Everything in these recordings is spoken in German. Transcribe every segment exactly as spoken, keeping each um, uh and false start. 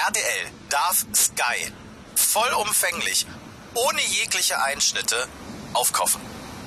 R T L darf Sky vollumfänglich, ohne jegliche Einschnitte, aufkaufen.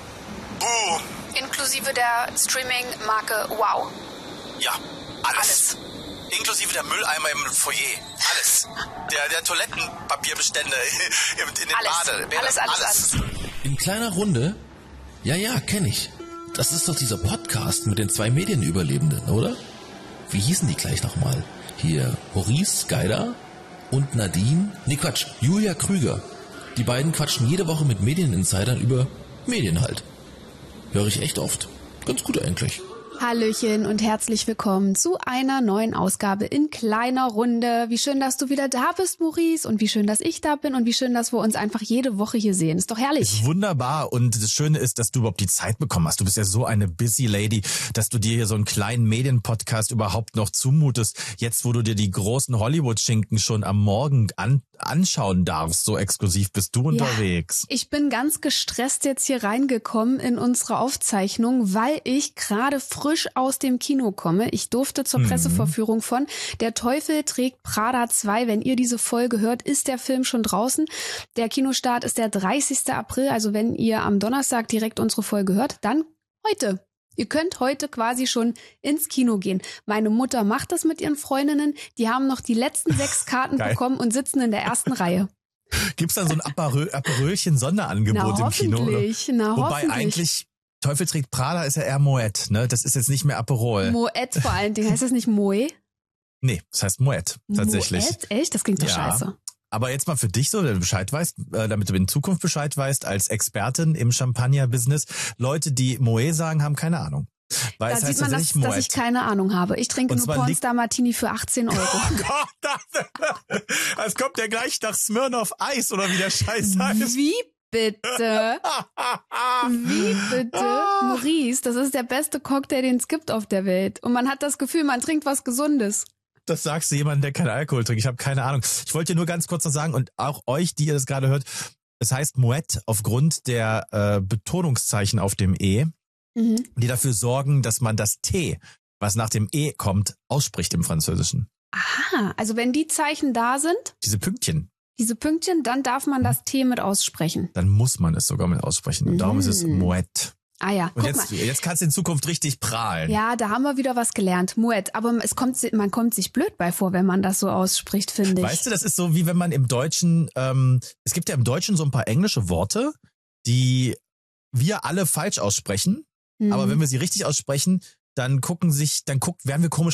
Boom. Inklusive der Streaming-Marke Wow. Ja, alles. Alles. Inklusive der Mülleimer im Foyer. Alles. Der, der Toilettenpapierbestände in, in den Alles. Bade. Alles, alles, alles. In kleiner Runde? Ja, ja, kenn ich. Das ist doch dieser Podcast mit den zwei Medienüberlebenden, oder? Wie hießen die gleich nochmal? Hier Maurice Geider und Nadine? Nee, Quatsch, Julia Krüger. Die beiden quatschen jede Woche mit Medieninsidern über Medien halt. Höre ich echt oft. Ganz gut eigentlich. Hallöchen und herzlich willkommen zu einer neuen Ausgabe in kleiner Runde. Wie schön, dass du wieder da bist, Maurice, und wie schön, dass ich da bin und wie schön, dass wir uns einfach jede Woche hier sehen. Ist doch herrlich. Ist wunderbar, und das Schöne ist, dass du überhaupt die Zeit bekommen hast. Du bist ja so eine busy Lady, dass du dir hier so einen kleinen Medienpodcast überhaupt noch zumutest. Jetzt, wo du dir die großen Hollywood-Schinken schon am Morgen an, anschauen darfst, so exklusiv bist du unterwegs. Ja, ich bin ganz gestresst jetzt hier reingekommen in unsere Aufzeichnung, weil ich gerade frisch aus dem Kino komme. Ich durfte zur Pressevorführung von Der Teufel trägt Prada zwei. Wenn ihr diese Folge hört, ist der Film schon draußen. Der Kinostart ist der dreißigsten April. Also wenn ihr am Donnerstag direkt unsere Folge hört, dann heute. Ihr könnt heute quasi schon ins Kino gehen. Meine Mutter macht das mit ihren Freundinnen. Die haben noch die letzten sechs Karten bekommen und sitzen in der ersten Reihe. Gibt's dann so ein Aperö- Aperölchen-Sonderangebot Na, im Kino? Oder? Na, Wobei hoffentlich. eigentlich Teufel trägt Prada ist ja eher Moet, ne? Das ist jetzt nicht mehr Aperol. Moet vor allen Dingen. Heißt das nicht Moe? Nee, das heißt Moet, tatsächlich. Moet? Echt? Das klingt doch Ja. scheiße. Aber jetzt mal für dich so, damit du Bescheid weißt, äh, damit du in Zukunft Bescheid weißt, als Expertin im Champagner-Business, Leute, die Moet sagen, haben keine Ahnung. Weil Da es sieht heißt man, dass, tatsächlich dass Moet. ich keine Ahnung habe. Ich trinke Und nur zwar Pornstar Martini für achtzehn Euro. Oh Gott, das, das kommt ja gleich nach Smirnoff Eis oder wie der Scheiß heißt. Wie bitte? Wie bitte? Maurice, das ist der beste Cocktail, den es gibt auf der Welt. Und man hat das Gefühl, man trinkt was Gesundes. Das sagst du jemandem, der keinen Alkohol trinkt. Ich habe keine Ahnung. Ich wollte dir nur ganz kurz noch sagen, und auch euch, die ihr das gerade hört, es heißt Moet aufgrund der äh, Betonungszeichen auf dem E, Mhm. die dafür sorgen, dass man das T, was nach dem E kommt, ausspricht im Französischen. Aha, also wenn die Zeichen da sind, Diese Pünktchen, diese Pünktchen, dann darf man das T mit aussprechen. dann muss man es sogar mit aussprechen. Und darum ist es Moet. Ah ja, Und guck jetzt, mal. jetzt kannst du in Zukunft richtig prahlen. Ja, da haben wir wieder was gelernt. Moet. Aber es kommt, man kommt sich blöd bei vor, wenn man das so ausspricht, finde ich. Weißt du, das ist so, wie wenn man im Deutschen, ähm, es gibt ja im Deutschen so ein paar englische Worte, die wir alle falsch aussprechen. Mhm. Aber wenn wir sie richtig aussprechen, dann gucken sich, dann guckt, werden wir komisch